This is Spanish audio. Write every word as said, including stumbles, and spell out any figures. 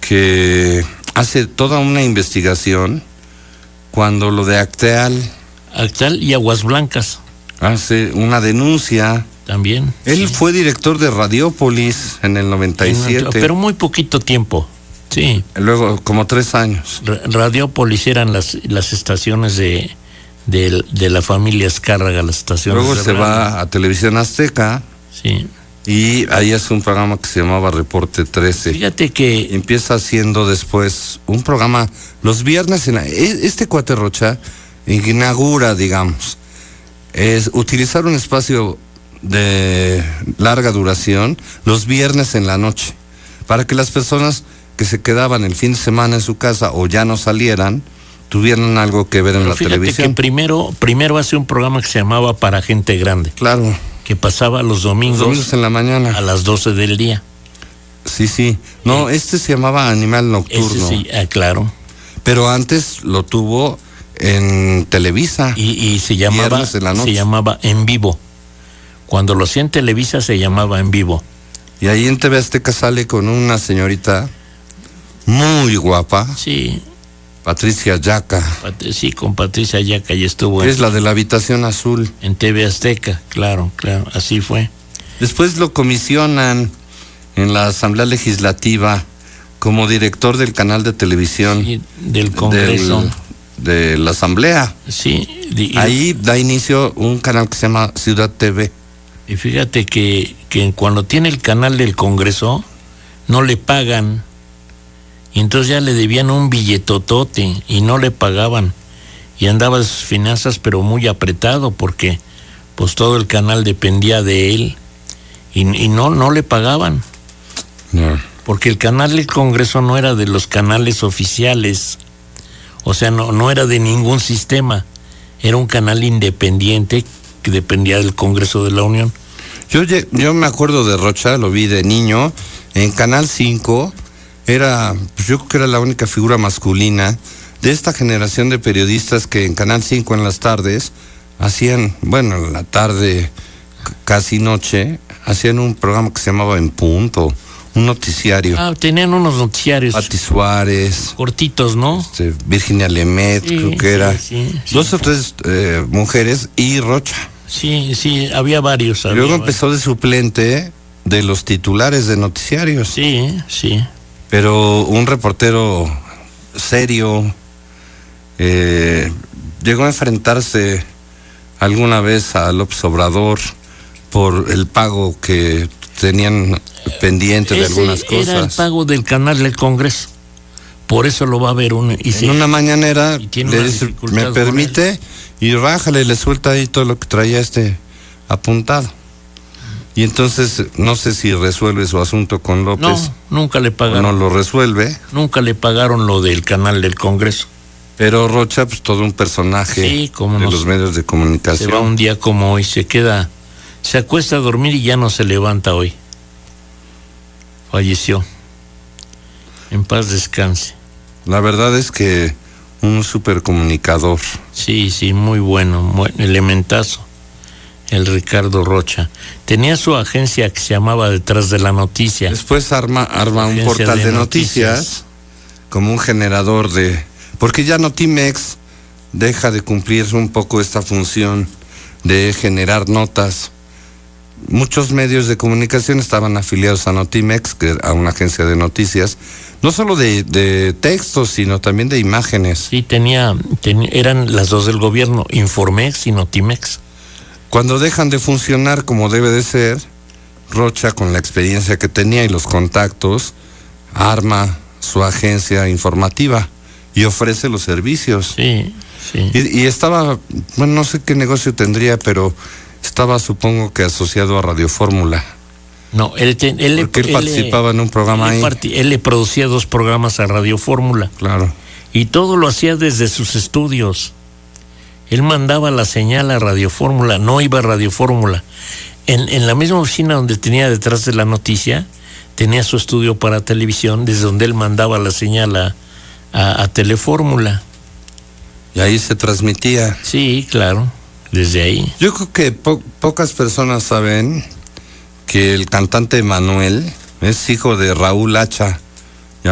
que hace toda una investigación cuando lo de Acteal. Acteal y Aguas Blancas. Hace una denuncia. También. Él sí. fue director de Radiópolis en el noventa y siete. En, pero muy poquito tiempo, sí. Luego, como tres años. Radiópolis eran las, las estaciones de, de, de la familia Azcárraga, las estaciones. Luego de se radio. va a Televisión Azteca. Sí. Y ahí hace un programa que se llamaba Reporte trece. Fíjate que... Empieza haciendo después un programa los viernes. En la, este cuate Rocha inaugura, digamos, es utilizar un espacio de larga duración los viernes en la noche, para que las personas que se quedaban el fin de semana en su casa o ya no salieran, tuvieran algo que ver en la televisión. Que primero, primero hace un programa que se llamaba Para Gente Grande. Claro. Que pasaba los domingos, los domingos en la mañana a las doce del día. Sí, sí. No, eh, este se llamaba Animal Nocturno. Ese sí, ah, claro. Pero antes lo tuvo en Televisa. Y, y se llamaba se llamaba En Vivo. Cuando lo hacía en Televisa se llamaba En Vivo. Y ahí en T V Azteca sale con una señorita muy guapa. Sí. Patricia Yaca. Pat sí, con Patricia Yaca y estuvo. Es en, la de la Habitación Azul. En T V Azteca, claro, claro, así fue. Después lo comisionan en la Asamblea Legislativa como director del canal de televisión. Sí, del Congreso. Del, de la Asamblea. Sí. Y, ahí da inicio un canal que se llama Ciudad T V. Y fíjate que, que cuando tiene el canal del Congreso, no le pagan. Y entonces ya le debían un billetotote y no le pagaban. Y andaba de sus finanzas pero muy apretado porque pues todo el canal dependía de él. Y, y no, no le pagaban. No. Porque el canal del Congreso no era de los canales oficiales. O sea, no, no era de ningún sistema. Era un canal independiente que dependía del Congreso de la Unión. Yo, yo me acuerdo de Rocha, lo vi de niño, en Canal cinco. Era, pues yo creo que era la única figura masculina de esta generación de periodistas que en Canal cinco en las tardes hacían, bueno, en la tarde, casi noche, hacían un programa que se llamaba En Punto, un noticiario. Ah, tenían unos noticiarios. Pati Suárez. Cortitos, ¿no? Este, Virginia Lemet, sí, creo que sí, era. Sí, sí, dos o tres eh, mujeres y Rocha. Sí, sí, había varios. Había Luego varios. empezó de suplente de los titulares de noticiarios. Sí, sí. Pero un reportero serio, eh, llegó a enfrentarse alguna vez a López Obrador por el pago que tenían pendiente de Ese algunas cosas. Era el pago del canal del Congreso. Por eso lo va a ver uno. Y en se, una mañanera le dice, ¿me permite? Y rájale, le suelta ahí todo lo que traía este apuntado. Y entonces, no sé si resuelve su asunto con López. No, nunca le pagaron. No lo resuelve. Nunca le pagaron lo del canal del Congreso. Pero Rocha, pues todo un personaje sí, como de nos, los medios de comunicación. Se va un día como hoy, se queda, se acuesta a dormir y ya no se levanta hoy. Falleció. En paz descanse. La verdad es que un supercomunicador. Sí, sí, muy bueno, muy elementazo. El Ricardo Rocha. Tenía su agencia que se llamaba Detrás de la Noticia. Después arma, arma un portal de, de noticias, noticias como un generador de... Porque ya Notimex deja de cumplir un poco esta función de generar notas. Muchos medios de comunicación estaban afiliados a Notimex, que a una agencia de noticias, no solo de, de textos, sino también de imágenes. Sí, tenía, tenía, eran las dos del gobierno, Informex y Notimex. Cuando dejan de funcionar como debe de ser, Rocha, con la experiencia que tenía y los contactos, arma su agencia informativa y ofrece los servicios. Sí, sí. Y, y estaba, bueno, no sé qué negocio tendría, pero estaba, supongo que asociado a Radio Fórmula. No, él, te, él, Porque él, él participaba él, en un programa él ahí. Él le producía dos programas a Radio Fórmula. Claro. Y todo lo hacía desde sus estudios. Él mandaba la señal a Radio Fórmula, no iba a Radio Fórmula. En, en la misma oficina donde tenía Detrás de la Noticia, tenía su estudio para televisión, desde donde él mandaba la señal a, a, a Telefórmula. Y ahí se transmitía. Sí, claro, desde ahí. Yo creo que po pocas personas saben que el cantante Manuel es hijo de Raúl Hacha,